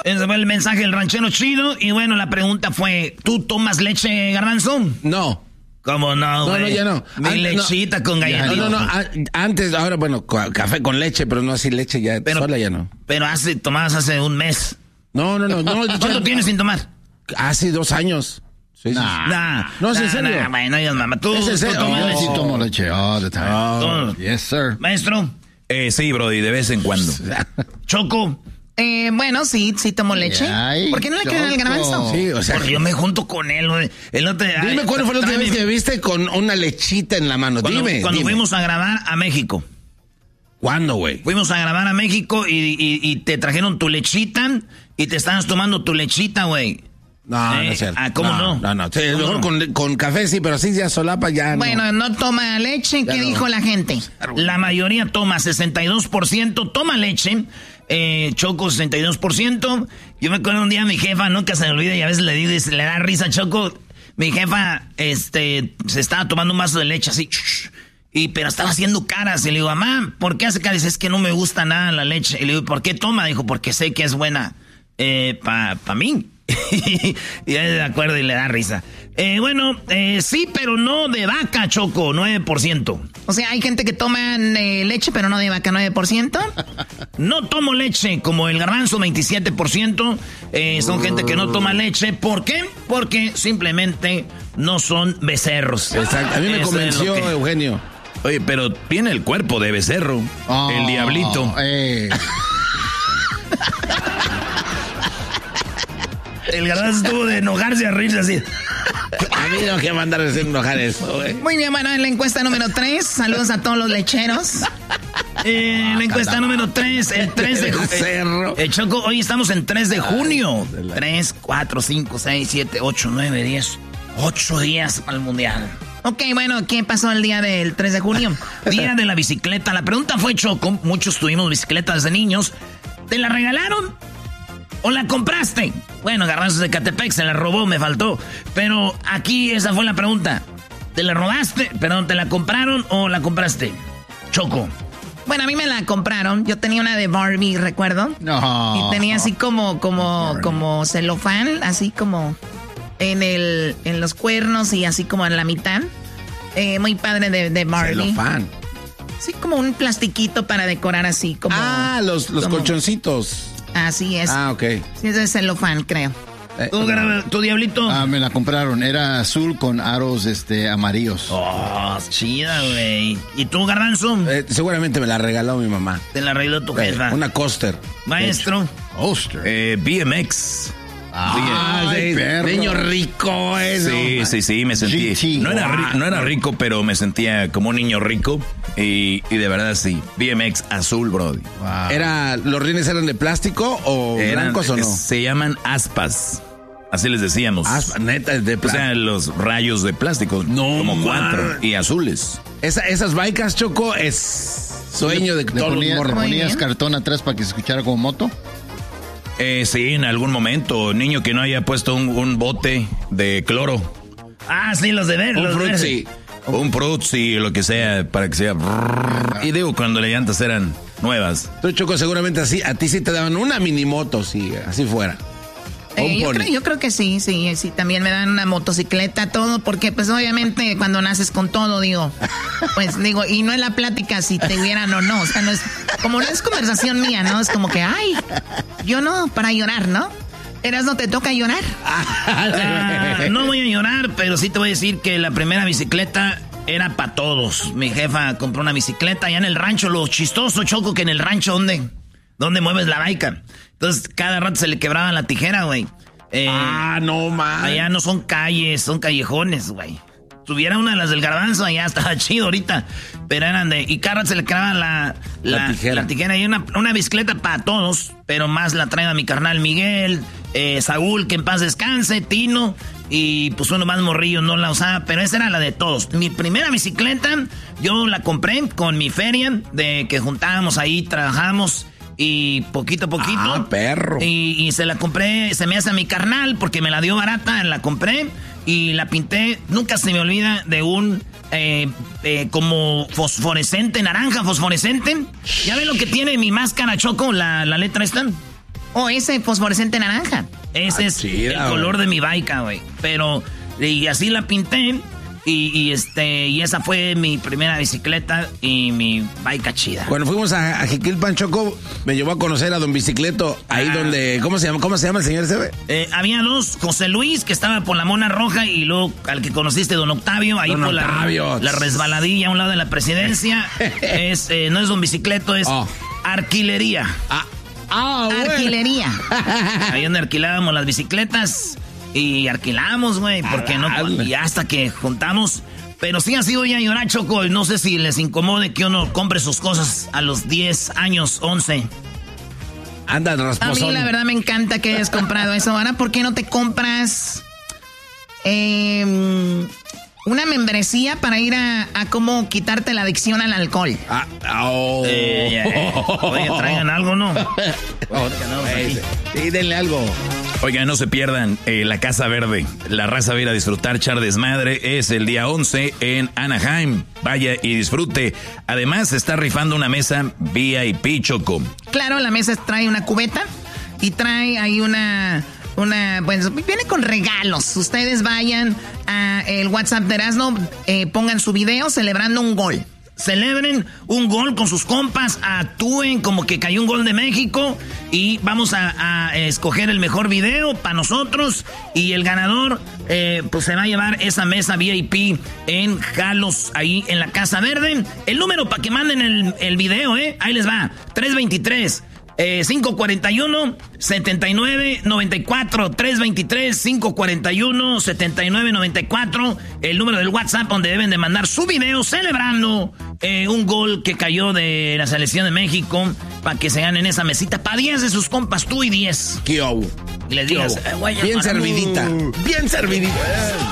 Ese fue el mensaje del ranchero chido. Y bueno, la pregunta fue, ¿tú tomas leche, Garbanzo? No. ¿Cómo no, güey? No, ya no. Mi lechita con galletita. No. Antes, ahora, bueno, café con leche, pero no así leche ya, sola ya no. Pero tomabas hace un mes. No. ¿Cuánto tienes sin tomar? Hace 2 años. Sí. No, es en serio. Bueno, ya mamá. ¿Tú tomas leche? Sí, tomo leche all the time. Yes, sir. Maestro. Sí, brody, de vez en cuando. Choco. Bueno, sí tomo leche. Ay, ¿por qué no le creen al Garbanzo? Sí, o sea. Porque yo me junto con él, güey. Dime cuándo fue la última vez que viste con una lechita en la mano. Cuando fuimos a grabar a México. ¿Cuándo, güey? Fuimos a grabar a México y te trajeron tu lechita y te estabas tomando tu lechita, güey. No es cierto. ¿Cómo no? No. Sí, mejor con café sí, pero así ya solapa ya bueno, no toma leche. ¿Qué dijo la gente? La mayoría toma, 62% toma leche. Choco, 62%. Yo me acuerdo un día mi jefa, nunca se me olvida, y a veces le digo, le da risa a Choco. Mi jefa, se estaba tomando un vaso de leche así, pero estaba haciendo caras. Y le digo, mamá, ¿por qué hace caras? Dice, es que no me gusta nada la leche. Y le digo, ¿por qué toma? Dijo, porque sé que es buena pa' mí. Y él de acuerdo y le da risa. Sí, pero no de vaca, Choco, 9%. O sea, hay gente que toma leche, pero no de vaca, 9%. No tomo leche, como el Garbanzo, 27%. Son gente que no toma leche. ¿Por qué? Porque simplemente no son becerros. Exacto. A mí me convenció, Eugenio. Oye, pero tiene el cuerpo de becerro. El diablito. El Garbanzo estuvo de enojarse a reírse así. A mí no quiero mandar a decir enojar eso, güey. Muy bien, bueno, en la encuesta número 3, saludos a todos los lecheros. La encuesta número 3, el 3 de junio. Choco, hoy estamos en 3 de junio. 3, 4, 5, 6, 7, 8, 9, 10. 8 días para el mundial. Ok, bueno, ¿qué pasó el día del 3 de junio? Día de la bicicleta. La pregunta fue, Choco, muchos tuvimos bicicletas de niños. ¿Te la regalaron o la compraste? Bueno, Garbanzo de Catepec se la robó, me faltó. Pero aquí esa fue la pregunta. ¿Te la robaste? Perdón, ¿te la compraron o la compraste? Choco. Bueno, a mí me la compraron. Yo tenía una de Barbie, recuerdo. No. Y tenía así como celofán, así como en los cuernos y así como en la mitad. Muy padre de Barbie. Celofán. Sí, como un plastiquito para decorar así como. Los colchoncitos. Así es. Ok. Sí, es de celofán, creo. ¿Tu diablito? Me la compraron. Era azul con aros amarillos. Oh, chida, güey. ¿Y tú, Garbanzo? Seguramente me la regaló mi mamá. Te la regaló tu jefa. Una Coaster. Maestro. Coaster. BMX. Ay, perro. Niño rico eso. Sí, me sentí. GT. No era rico, pero me sentía como un niño rico. Y de verdad sí. BMX azul, bro. Wow. ¿Los rines eran de plástico o blancos o no? Se llaman aspas. Así les decíamos. Neta, es de plástico. O sea, los rayos de plástico. No, como 4 y azules. Esas bikes, Choco, es sueño de todos los morros. ¿Ponías cartón atrás para que se escuchara como moto? Sí, en algún momento. Niño que no haya puesto un bote de cloro. Sí, los de ver. Un frutzi. Un frutzi, lo que sea, para que sea. Y digo, cuando las llantas eran nuevas. Tú, Choco, seguramente así, a ti sí te daban una minimoto, si así fuera. Yo creo que sí, también me dan una motocicleta, todo, porque pues obviamente cuando naces con todo, y no es la plática si te hubieran o no, o sea, no es conversación mía, ¿no? Es como que, yo no, para llorar, ¿no? ¿No te toca llorar? No voy a llorar, pero sí te voy a decir que la primera bicicleta era para todos. Mi jefa compró una bicicleta allá en el rancho, lo chistoso, Choco, que en el rancho, ¿dónde mueves la baica? Entonces, cada rato se le quebraba la tijera, güey. No, man. Allá no son calles, son callejones, güey. Tuviera una de las del Garbanzo, allá estaba chido ahorita. Pero eran y cada rato se le quebraba la tijera. Y una bicicleta para todos, pero más la trae a mi carnal Miguel, Saúl, que en paz descanse, Tino. Y pues uno más morrillo no la usaba, pero esa era la de todos. Mi primera bicicleta, yo la compré con mi feria, de que juntábamos ahí, trabajábamos. Y poquito a poquito. Perro. Y se la compré, se me hace a mi carnal porque me la dio barata, la compré y la pinté. Nunca se me olvida de un como fosforescente, naranja fosforescente. ¿Ya ven lo que tiene mi máscara, Choco? La letra esta. Oh, ese fosforescente naranja. Ese es el color de mi bike, güey. Pero, y así la pinté. Y esa fue mi primera bicicleta y mi bike chida. Cuando fuimos a Jiquilpan, Choco, me llevó a conocer a Don Bicicleto, ahí donde, ¿cómo se llama el señor ese? Había dos, José Luis, que estaba por la Mona Roja, y luego al que conociste, Don Octavio, ahí don por Octavio. La resbaladilla a un lado de la presidencia. No es Don Bicicleto, es Arquilería. Arquilería. Ahí donde alquilábamos las bicicletas. Y alquilamos, güey, porque no, y hasta que juntamos. Pero sí ha sido ya llorar, Choco. No sé si les incomode que uno compre sus cosas a los 10 años, 11. Anda, rasposón. A mí la verdad me encanta que hayas comprado eso. Ahora, ¿por qué no te compras una membresía para ir a cómo quitarte la adicción al alcohol? Oye, traigan algo, ¿no? Sí, denle algo. Oigan, no se pierdan la Casa Verde. La raza va a ir a disfrutar, echar desmadre. Es el día 11 en Anaheim. Vaya y disfrute. Además, se está rifando una mesa VIP, Choco. Claro, la mesa trae una cubeta y trae ahí pues viene con regalos. Ustedes vayan a el WhatsApp de Erasmo, pongan su video celebrando un gol. Celebren un gol con sus compas, actúen como que cayó un gol de México y vamos a escoger el mejor video para nosotros y el ganador pues se va a llevar esa mesa VIP en Jalos, ahí en la Casa Verde. El número para que manden el video, ahí les va, 323-541-7994, 323-541-7994, el número del WhatsApp donde deben de mandar su video celebrando un gol que cayó de la selección de México para que se ganen esa mesita para 10 de sus compas, tú y 10. ¿Qué hubo? Y les digas, bien servidita, bien servidita.